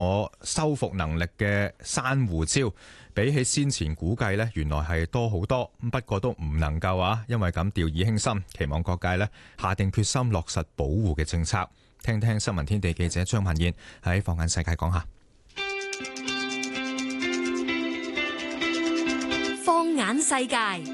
我修復能力嘅珊瑚礁，比起先前估計呢，原來係多好多。不過都唔能夠因為咁掉以輕心，期望各界呢下定決心落實保護嘅政策。聽聽新聞天地記者張文燕喺放眼世界講下。 放眼世界。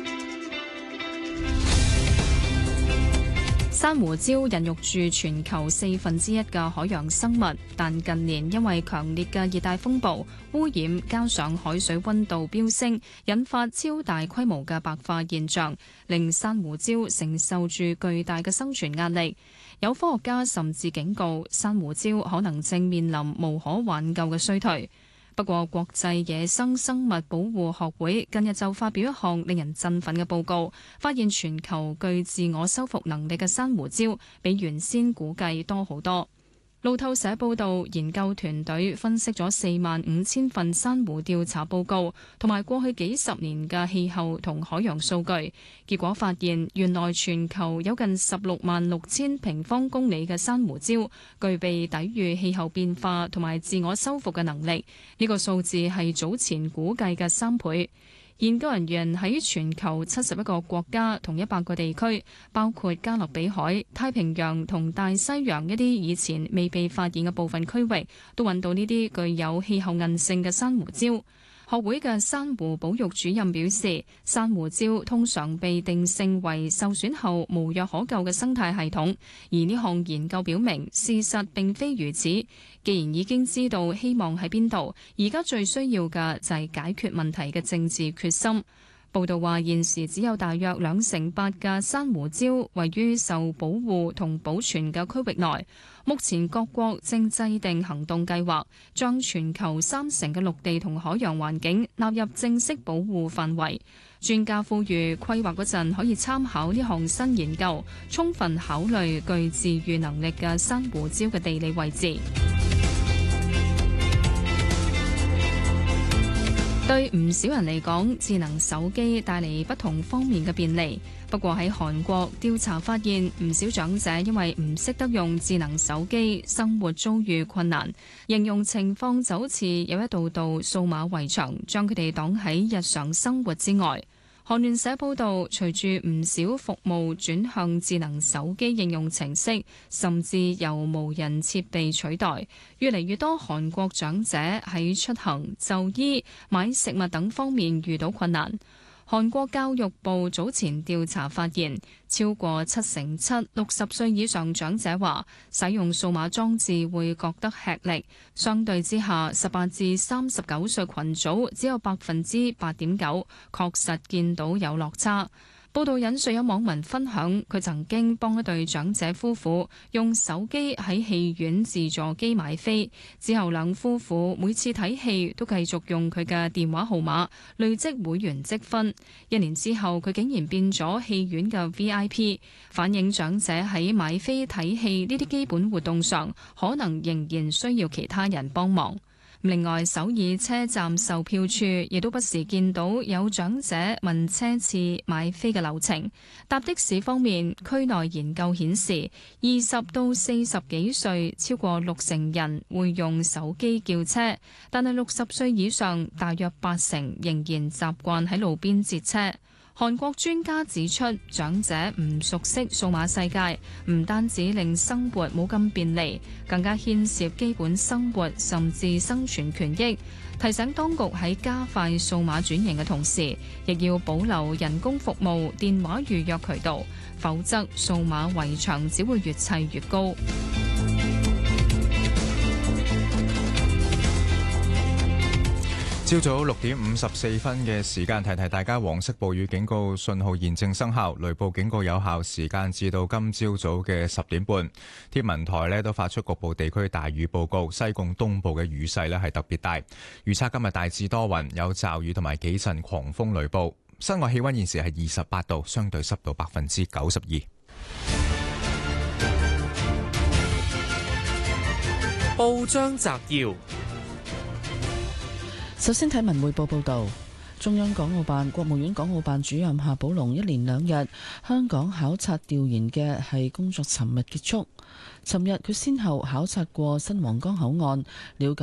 珊瑚礁孕育住全球1/4嘅海洋生物，但近年因為強烈嘅熱帶風暴、污染，加上海水溫度飆升，引發超大規模嘅白化現象，令珊瑚礁承受住巨大嘅生存壓力。有科學家甚至警告，珊瑚礁可能正面臨無可挽救嘅衰退。不過，國際野生生物保護學會近日就發表一項令人振奮嘅報告，發現全球具自我修復能力嘅珊瑚礁比原先估計多好多。路透社報道，研究團隊分析咗45000份珊瑚調查報告，同埋過去幾十年嘅氣候同海洋數據，結果發現原來全球有近166000平方公里嘅珊瑚礁具備抵禦氣候變化同埋自我修復嘅能力，呢個數字係早前估計嘅3倍。研究人員喺全球71個國家同100個地區，包括加勒比海、太平洋同大西洋一啲以前未被發現嘅部分區域，都揾到呢啲具有氣候韌性嘅珊瑚礁。學會嘅珊瑚保育主任表示，珊瑚礁通常被定性為受損後無藥可救嘅生態系統，而呢項研究表明事實並非如此。既然已經知道希望喺邊度，而家最需要嘅就係解決問題嘅政治決心。報道話，現時只有大約8%嘅珊瑚礁位於受保護同保存嘅區域內。目前各國正制定行動計劃，將全球30%嘅陸地同海洋環境納入正式保護範圍。專家呼籲規劃嗰陣可以參考呢項新研究，充分考慮具自癒能力嘅珊瑚礁嘅地理位置。對唔少人嚟講，智能手機帶嚟不同方面嘅便利。不過喺韓國調查發現，唔少長者因為唔識得用智能手機，生活遭遇困難。形容情況就好似有一道道數碼圍牆，將佢哋擋喺日常生活之外。韓聯社報導，隨住唔少服務轉向智能手機應用程式，甚至由無人設備取代，越嚟越多韓國長者喺出行、就醫、買食物等方面遇到困難。韓國教育部早前調查發現，超過7%60歲以上長者話，使用數碼裝置會覺得吃力。相對之下，18至39歲群組只有8.9%，確實見到有落差。報道引述有網民分享，佢曾經幫一對長者夫婦用手機喺戲院自助機買飛，之後兩夫婦每次睇戲都繼續用佢嘅電話號碼累積會員積分。1年之後，佢竟然變咗戲院嘅 VIP， 反映長者喺買飛睇戲呢啲基本活動上，可能仍然需要其他人幫忙。另外，首爾車站售票處亦都不時見到有長者問車次買飛嘅流程。搭的士方面，區內研究顯示，20到40幾歲超過60%人會用手機叫車，但係60歲以上大約80%仍然習慣喺路邊截車。韓國專家指出，長者唔熟悉數碼世界，唔單止令生活冇咁便利，更加牽涉基本生活甚至生存權益。提醒當局喺加快數碼轉型嘅同時，亦要保留人工服務、電話預約渠道，否則數碼圍牆只會越砌越高。 朝早6:54嘅時間，提提大家，黃色暴雨警告信號現正生效，雷暴警告有效時間至到今朝早嘅10點半。天文台呢都發出局部地區大雨報告，西貢東部嘅雨勢呢係特別大。預測今日大致多雲，有驟雨同埋幾陣狂風雷暴。室外氣溫現時係28度，相對濕度92%。 報章摘要。 首先睇文匯報報道， 中央港澳辦、國務院港澳辦主任夏寶龍一連2日香港考察調研嘅係工作，尋日結束。尋日佢先後考察過新皇崗口岸，了解